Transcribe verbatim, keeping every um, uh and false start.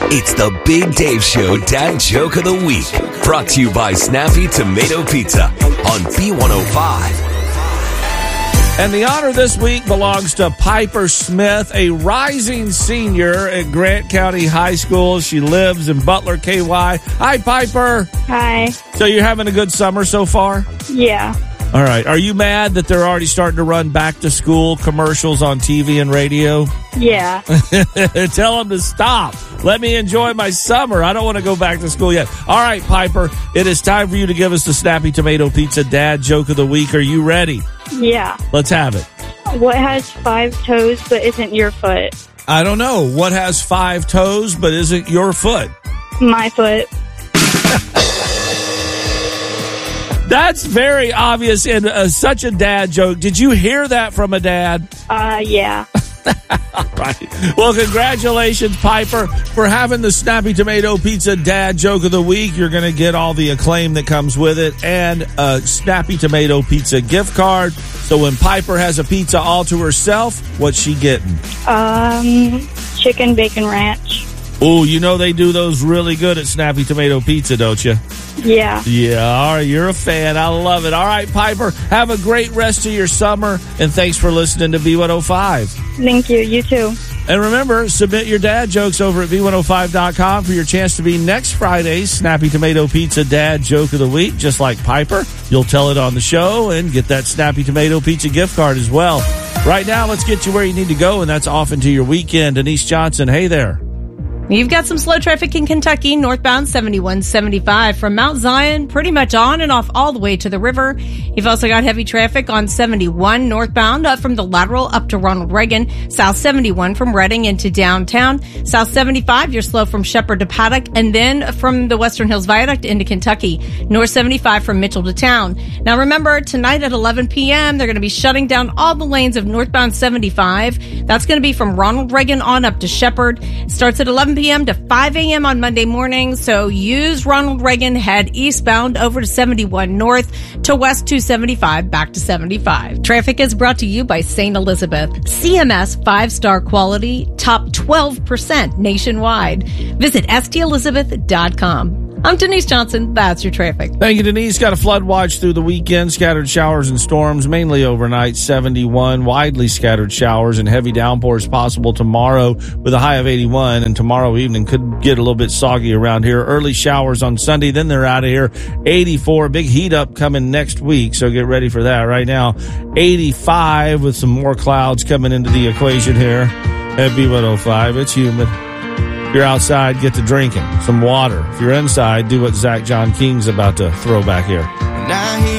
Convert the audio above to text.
It's the Big Dave Show Dad Joke of the Week. Brought to you by Snappy Tomato Pizza on B one oh five. And the honor this week belongs to Piper Smith, a rising senior at Grant County High School. She lives in Butler, K Y. Hi, Piper. Hi. So you're having a good summer so far? Yeah. All right. Are you mad that they're already starting to run back-to-school commercials on T V and radio? Yeah. Tell them to stop. Let me enjoy my summer. I don't want to go back to school yet. All right, Piper, it is time for you to give us the Snappy Tomato Pizza Dad Joke of the Week. Are you ready? Yeah. Let's have it. What has five toes but isn't your foot? I don't know. What has five toes but isn't your foot? My foot. That's very obvious and uh, such a dad joke. Did you hear that from a dad? Uh, yeah. All right. Well, congratulations, Piper, for having the Snappy Tomato Pizza Dad Joke of the Week. You're going to get all the acclaim that comes with it and a Snappy Tomato Pizza gift card. So when Piper has a pizza all to herself, what's she getting? Um, chicken bacon ranch. Oh, you know they do those really good at Snappy Tomato Pizza, don't you? Yeah. Yeah, all right, you're a fan. I love it. All right, Piper, have a great rest of your summer, and thanks for listening to B one oh five. Thank you. You too. And remember, submit your dad jokes over at B one oh five dot com for your chance to be next Friday's Snappy Tomato Pizza Dad Joke of the Week. Just like Piper, you'll tell it on the show and get that Snappy Tomato Pizza gift card as well. Right now, let's get you where you need to go, and that's off into your weekend. Denise Johnson, hey there. You've got some slow traffic in Kentucky, northbound seventy-one seventy-five from Mount Zion, pretty much on and off all the way to the river. You've also got heavy traffic on seventy-one northbound up from the lateral up to Ronald Reagan, south seventy-one from Reading into downtown, south seventy-five, you're slow from Shepherd to Paddock, and then from the Western Hills Viaduct into Kentucky, north seventy-five from Mitchell to town. Now remember, tonight at eleven p.m., they're going to be shutting down all the lanes of northbound seventy-five. That's going to be from Ronald Reagan on up to Shepherd. It starts at eleven p.m. to five a.m. on Monday morning, so use Ronald Reagan, head eastbound over to seventy-one north to west two seventy-five, back to seventy-five. Traffic is brought to you by Saint Elizabeth. C M S five-star quality, top twelve percent nationwide. Visit S T Elizabeth dot com. I'm Denise Johnson. That's your traffic. Thank you, Denise. Got a flood watch through the weekend. Scattered showers and storms, mainly overnight. seventy-one, widely scattered showers and heavy downpours possible tomorrow with a high of eighty-one. And tomorrow evening could get a little bit soggy around here. Early showers on Sunday, then they're out of here. eighty-four, big heat up coming next week, so get ready for that. Right now, eighty-five with some more clouds coming into the equation here at B one oh five. It's humid. If you're outside, get to drinking some water. If you're inside, do what Zach John King's about to throw back here. Now he